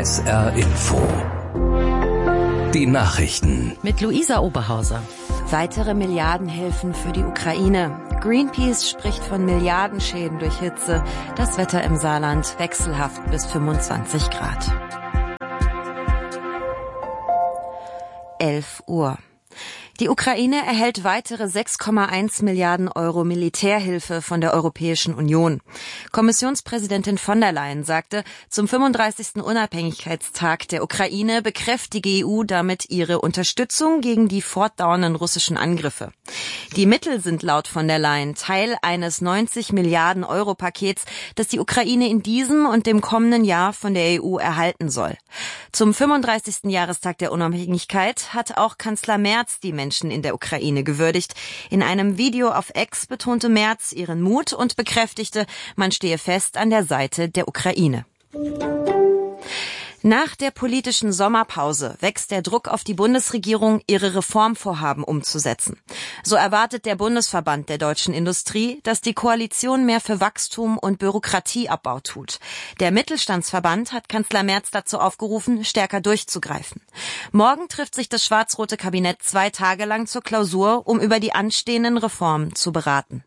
SR Info. Die Nachrichten. Mit Luisa Oberhauser. Weitere Milliardenhilfen für die Ukraine. Greenpeace spricht von Milliardenschäden durch Hitze. Das Wetter im Saarland wechselhaft bis 25 Grad. 11 Uhr. Die Ukraine erhält weitere 6,1 Milliarden Euro Militärhilfe von der Europäischen Union. Kommissionspräsidentin von der Leyen sagte, zum 35. Unabhängigkeitstag der Ukraine bekräftige die EU damit ihre Unterstützung gegen die fortdauernden russischen Angriffe. Die Mittel sind laut von der Leyen Teil eines 90 Milliarden Euro Pakets, das die Ukraine in diesem und dem kommenden Jahr von der EU erhalten soll. Zum 35. Jahrestag der Unabhängigkeit hat auch Kanzler Merz die Menschen in der Ukraine gewürdigt. In einem Video auf X betonte Merz ihren Mut und bekräftigte, man stehe fest an der Seite der Ukraine. Nach der politischen Sommerpause wächst der Druck auf die Bundesregierung, ihre Reformvorhaben umzusetzen. So erwartet der Bundesverband der deutschen Industrie, dass die Koalition mehr für Wachstum und Bürokratieabbau tut. Der Mittelstandsverband hat Kanzler Merz dazu aufgerufen, stärker durchzugreifen. Morgen trifft sich das schwarz-rote Kabinett 2 Tage lang zur Klausur, um über die anstehenden Reformen zu beraten.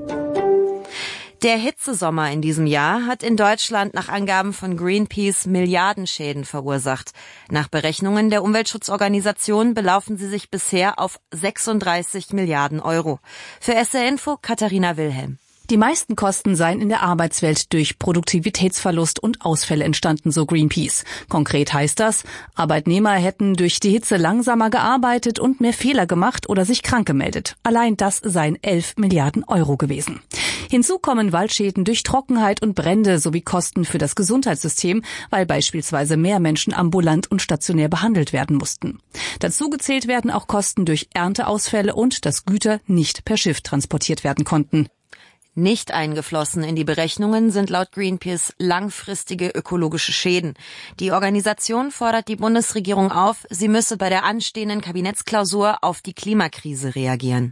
Der Hitzesommer in diesem Jahr hat in Deutschland nach Angaben von Greenpeace Milliardenschäden verursacht. Nach Berechnungen der Umweltschutzorganisation belaufen sie sich bisher auf 36 Milliarden Euro. Für SR Info Katharina Wilhelm. Die meisten Kosten seien in der Arbeitswelt durch Produktivitätsverlust und Ausfälle entstanden, so Greenpeace. Konkret heißt das, Arbeitnehmer hätten durch die Hitze langsamer gearbeitet und mehr Fehler gemacht oder sich krank gemeldet. Allein das seien 11 Milliarden Euro gewesen. Hinzu kommen Waldschäden durch Trockenheit und Brände sowie Kosten für das Gesundheitssystem, weil beispielsweise mehr Menschen ambulant und stationär behandelt werden mussten. Dazu gezählt werden auch Kosten durch Ernteausfälle und dass Güter nicht per Schiff transportiert werden konnten. Nicht eingeflossen in die Berechnungen sind laut Greenpeace langfristige ökologische Schäden. Die Organisation fordert die Bundesregierung auf, sie müsse bei der anstehenden Kabinettsklausur auf die Klimakrise reagieren.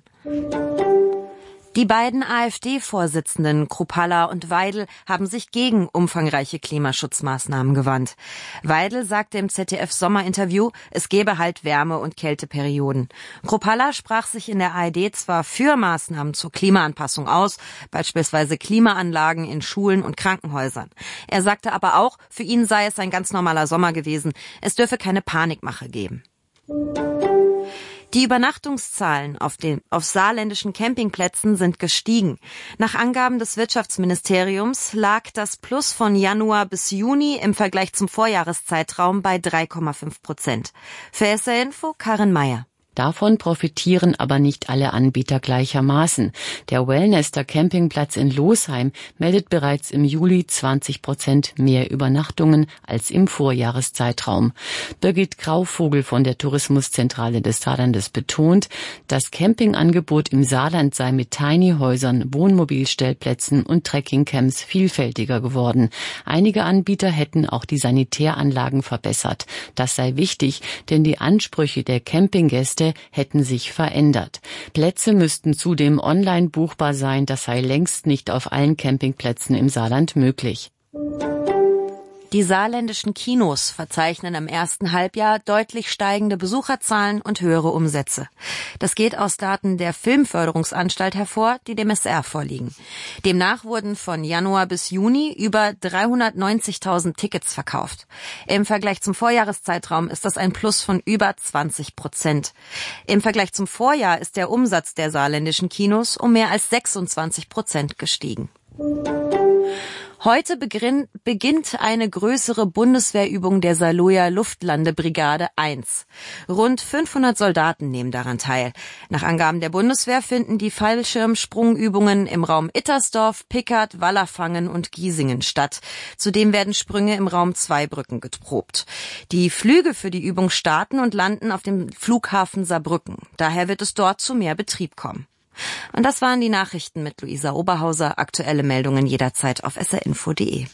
Die beiden AfD-Vorsitzenden Kruppalla und Weidel haben sich gegen umfangreiche Klimaschutzmaßnahmen gewandt. Weidel sagte im ZDF-Sommerinterview, es gebe halt Wärme- und Kälteperioden. Kruppalla sprach sich in der ARD zwar für Maßnahmen zur Klimaanpassung aus, beispielsweise Klimaanlagen in Schulen und Krankenhäusern. Er sagte aber auch, für ihn sei es ein ganz normaler Sommer gewesen, es dürfe keine Panikmache geben. Die Übernachtungszahlen auf saarländischen Campingplätzen sind gestiegen. Nach Angaben des Wirtschaftsministeriums lag das Plus von Januar bis Juni im Vergleich zum Vorjahreszeitraum bei 3,5%. Für SR Info Karin Meyer. Davon profitieren aber nicht alle Anbieter gleichermaßen. Der Wellnester Campingplatz in Losheim meldet bereits im Juli 20% mehr Übernachtungen als im Vorjahreszeitraum. Birgit Grauvogel von der Tourismuszentrale des Saarlandes betont, das Campingangebot im Saarland sei mit Tiny-Häusern, Wohnmobilstellplätzen und Trekkingcamps vielfältiger geworden. Einige Anbieter hätten auch die Sanitäranlagen verbessert. Das sei wichtig, denn die Ansprüche der Campinggäste hätten sich verändert. Plätze müssten zudem online buchbar sein, das sei längst nicht auf allen Campingplätzen im Saarland möglich. Die saarländischen Kinos verzeichnen im ersten Halbjahr deutlich steigende Besucherzahlen und höhere Umsätze. Das geht aus Daten der Filmförderungsanstalt hervor, die dem SR vorliegen. Demnach wurden von Januar bis Juni über 390.000 Tickets verkauft. Im Vergleich zum Vorjahreszeitraum ist das ein Plus von über 20%. Im Vergleich zum Vorjahr ist der Umsatz der saarländischen Kinos um mehr als 26% gestiegen. Heute beginnt eine größere Bundeswehrübung der Saarloher Luftlandebrigade 1. Rund 500 Soldaten nehmen daran teil. Nach Angaben der Bundeswehr finden die Fallschirmsprungübungen im Raum Ittersdorf, Pickert, Wallerfangen und Giesingen statt. Zudem werden Sprünge im Raum Zweibrücken geprobt. Die Flüge für die Übung starten und landen auf dem Flughafen Saarbrücken. Daher wird es dort zu mehr Betrieb kommen. Und das waren die Nachrichten mit Luisa Oberhauser. Aktuelle Meldungen jederzeit auf srinfo.de.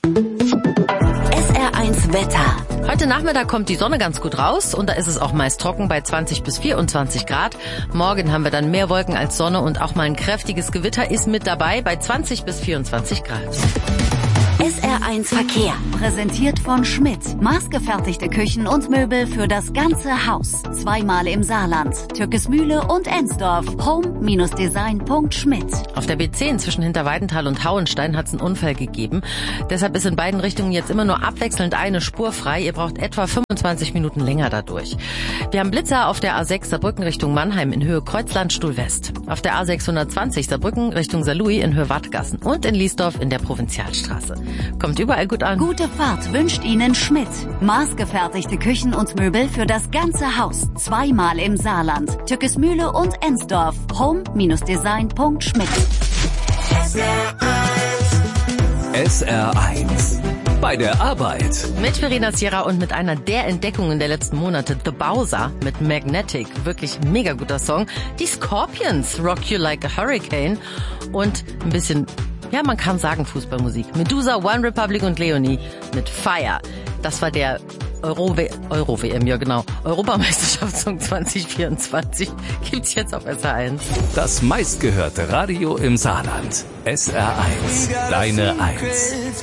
SR1 Wetter. Heute Nachmittag kommt die Sonne ganz gut raus und da ist es auch meist trocken bei 20 bis 24 Grad. Morgen haben wir dann mehr Wolken als Sonne und auch mal ein kräftiges Gewitter ist mit dabei bei 20 bis 24 Grad. SR1 Verkehr, präsentiert von Schmidt. Maßgefertigte Küchen und Möbel für das ganze Haus. Zweimal im Saarland, Türkesmühle und Ensdorf. home-design.schmidt. Auf der B10 zwischen Hinterweidenthal und Hauenstein hat es einen Unfall gegeben. Deshalb ist in beiden Richtungen jetzt immer nur abwechselnd eine Spur frei. Ihr braucht etwa 25 Minuten länger dadurch. Wir haben Blitzer auf der A6 Saarbrücken Richtung Mannheim in Höhe Kreuzlandstuhl West. Auf der A620 Saarbrücken Richtung Saarlouis in Höhe Wattgassen. Und in Liesdorf in der Provinzialstraße. Kommt überall gut an. Gute Fahrt wünscht Ihnen Schmidt. Maßgefertigte Küchen und Möbel für das ganze Haus. Zweimal im Saarland, Türkesmühle und Ensdorf. home-design.schmidt. SR1 bei der Arbeit. Mit Verena Sierra und mit einer der Entdeckungen der letzten Monate, The Bowser mit Magnetic. Wirklich mega guter Song. Die Scorpions, Rock You Like a Hurricane. Und ein bisschen, ja, man kann sagen Fußballmusik. Medusa, One Republic und Leonie mit Fire. Das war der Euro-WM, ja genau. Europameisterschaftssong 2024 gibt's jetzt auf SR1. Das meistgehörte Radio im Saarland. SR1, deine 1.